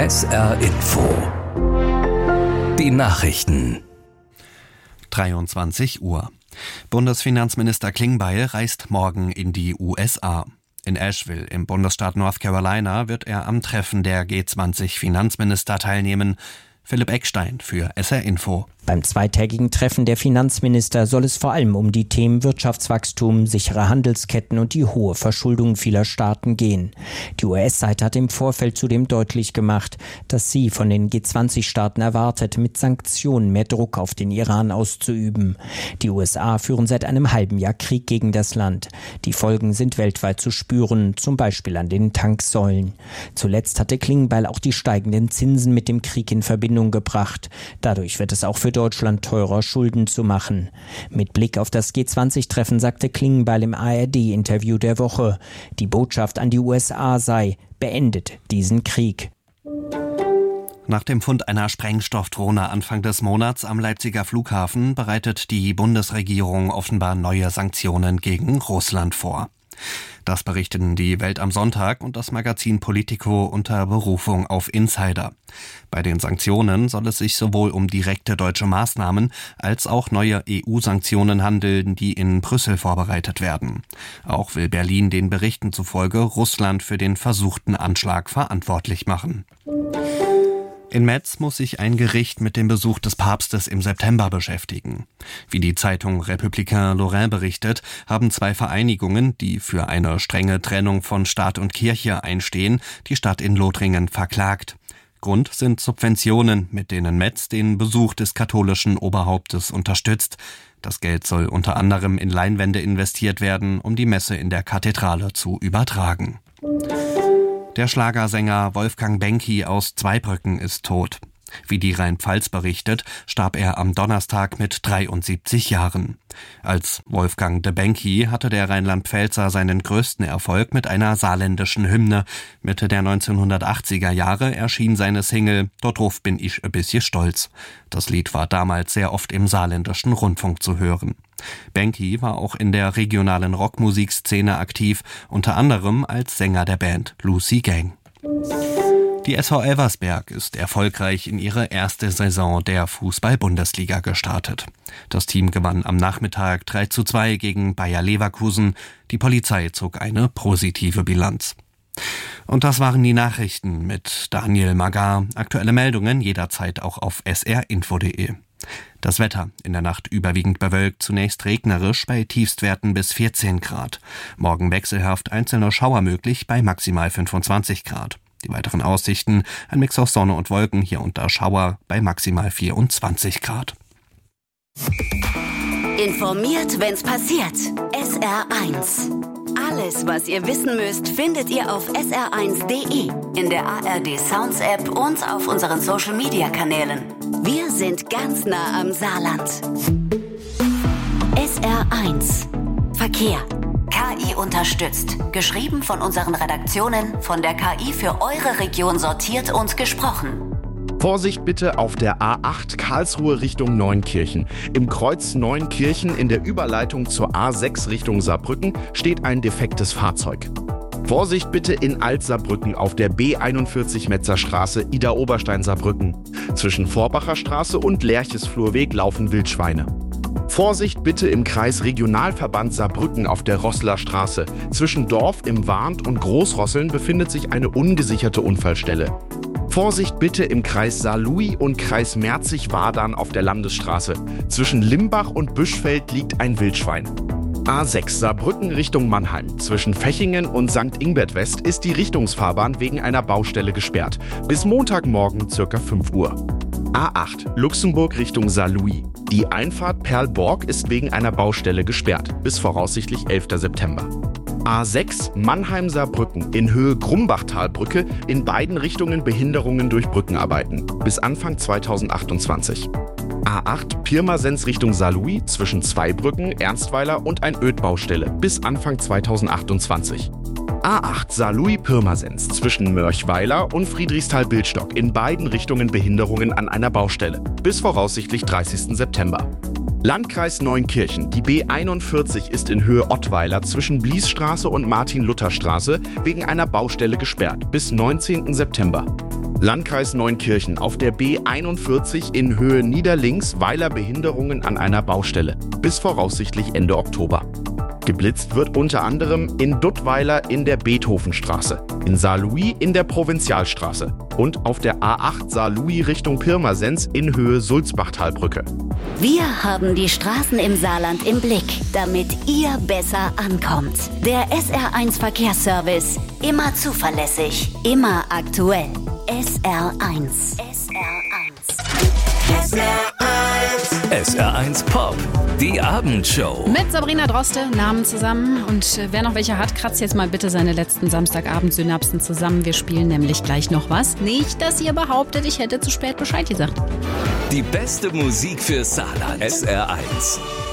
SR Info. Die Nachrichten. 23 Uhr. Bundesfinanzminister Klingbeil reist morgen in die USA. In Asheville im Bundesstaat North Carolina wird er am Treffen der G20-Finanzminister teilnehmen. Philipp Eckstein für SR Info. Beim zweitägigen Treffen der Finanzminister soll es vor allem um die Themen Wirtschaftswachstum, sichere Handelsketten und die hohe Verschuldung vieler Staaten gehen. Die US-Seite hat im Vorfeld zudem deutlich gemacht, dass sie von den G20-Staaten erwartet, mit Sanktionen mehr Druck auf den Iran auszuüben. Die USA führen seit einem halben Jahr Krieg gegen das Land. Die Folgen sind weltweit zu spüren, zum Beispiel an den Tanksäulen. Zuletzt hatte Klingbeil auch die steigenden Zinsen mit dem Krieg in Verbindung gebracht. Dadurch wird es auch für Deutschland teurer, Schulden zu machen. Mit Blick auf das G20-Treffen sagte Klingbeil im ARD-Interview der Woche, die Botschaft an die USA sei: beendet diesen Krieg. Nach dem Fund einer Sprengstoffdrohne Anfang des Monats am Leipziger Flughafen bereitet die Bundesregierung offenbar neue Sanktionen gegen Russland vor. Das berichteten die Welt am Sonntag und das Magazin Politico unter Berufung auf Insider. Bei den Sanktionen soll es sich sowohl um direkte deutsche Maßnahmen als auch neue EU-Sanktionen handeln, die in Brüssel vorbereitet werden. Auch will Berlin den Berichten zufolge Russland für den versuchten Anschlag verantwortlich machen. In Metz muss sich ein Gericht mit dem Besuch des Papstes im September beschäftigen. Wie die Zeitung Républicain Lorrain berichtet, haben zwei Vereinigungen, die für eine strenge Trennung von Staat und Kirche einstehen, die Stadt in Lothringen verklagt. Grund sind Subventionen, mit denen Metz den Besuch des katholischen Oberhauptes unterstützt. Das Geld soll unter anderem in Leinwände investiert werden, um die Messe in der Kathedrale zu übertragen. Der Schlagersänger Wolfgang Benki aus Zweibrücken ist tot. Wie die Rheinpfalz berichtet, starb er am Donnerstag mit 73 Jahren. Als Wolfgang de Benki hatte der Rheinland-Pfälzer seinen größten Erfolg mit einer saarländischen Hymne. Mitte der 1980er Jahre erschien seine Single »Dort drauf bin ich e bisschen stolz«. Das Lied war damals sehr oft im saarländischen Rundfunk zu hören. Benki war auch in der regionalen Rockmusikszene aktiv, unter anderem als Sänger der Band Lucy Gang. Die SV Elversberg ist erfolgreich in ihre erste Saison der Fußball-Bundesliga gestartet. Das Team gewann am Nachmittag 3:2 gegen Bayer Leverkusen. Die Polizei zog eine positive Bilanz. Und das waren die Nachrichten mit Daniel Magar. Aktuelle Meldungen jederzeit auch auf srinfo.de. Das Wetter: in der Nacht überwiegend bewölkt, zunächst regnerisch bei Tiefstwerten bis 14 Grad. Morgen wechselhaft, einzelne Schauer möglich bei maximal 25 Grad. Die weiteren Aussichten: ein Mix aus Sonne und Wolken, hier und da Schauer bei maximal 24 Grad. Informiert, wenn's passiert. SR1. Alles, was ihr wissen müsst, findet ihr auf sr1.de, in der ARD Sounds App und auf unseren Social Media Kanälen. Wir sind ganz nah am Saarland. SR1 Verkehr. KI unterstützt. Geschrieben von unseren Redaktionen, von der KI für eure Region sortiert und gesprochen. Vorsicht bitte auf der A8 Karlsruhe Richtung Neunkirchen. Im Kreuz Neunkirchen in der Überleitung zur A6 Richtung Saarbrücken steht ein defektes Fahrzeug. Vorsicht bitte in Alt-Saarbrücken auf der B41 Metzerstraße Ida-Oberstein-Saarbrücken. Zwischen Vorbacher Straße und Lerches-Flurweg laufen Wildschweine. Vorsicht bitte im Kreis Regionalverband Saarbrücken auf der Roßler Straße. Zwischen Dorf im Warnt und Großrosseln befindet sich eine ungesicherte Unfallstelle. Vorsicht bitte im Kreis Saarlouis und Kreis Merzig-Wadern auf der Landesstraße. Zwischen Limbach und Büschfeld liegt ein Wildschwein. A6 Saarbrücken Richtung Mannheim. Zwischen Fechingen und St. Ingbert West ist die Richtungsfahrbahn wegen einer Baustelle gesperrt. Bis Montagmorgen ca. 5 Uhr. A8 Luxemburg Richtung Saarlouis. Die Einfahrt Perlborg ist wegen einer Baustelle gesperrt. Bis voraussichtlich 11. September. A6 Mannheim-Saarbrücken in Höhe Grumbachtalbrücke, in beiden Richtungen Behinderungen durch Brückenarbeiten. Bis Anfang 2028. A8 Pirmasens Richtung Saarlouis zwischen Zweibrücken, Ernstweiler und ein Ödbaustelle. Bis Anfang 2028. A8 Saarlouis-Pirmasens zwischen Mörchweiler und Friedrichsthal-Bildstock, in beiden Richtungen Behinderungen an einer Baustelle. Bis voraussichtlich 30. September. Landkreis Neunkirchen. Die B41 ist in Höhe Ottweiler zwischen Bliesstraße und Martin-Luther-Straße wegen einer Baustelle gesperrt bis 19. September. Landkreis Neunkirchen auf der B41 in Höhe Niederlinks Weiler Behinderungen an einer Baustelle. Bis voraussichtlich Ende Oktober. Geblitzt wird unter anderem in Duttweiler in der Beethovenstraße, in Saarlouis in der Provinzialstraße und auf der A8 Saarlouis Richtung Pirmasens in Höhe Sulzbachtalbrücke. Wir haben die Straßen im Saarland im Blick, damit ihr besser ankommt. Der SR1 Verkehrsservice. Immer zuverlässig, immer aktuell. SR1. SR1. SR1 Pop, die Abendshow. Mit Sabrina Droste, Namen zusammen. Und wer noch welche hat, kratzt jetzt mal bitte seine letzten Samstagabend-Synapsen zusammen. Wir spielen nämlich gleich noch was. Nicht, dass ihr behauptet, ich hätte zu spät Bescheid gesagt. Die beste Musik für Saarland. SR1.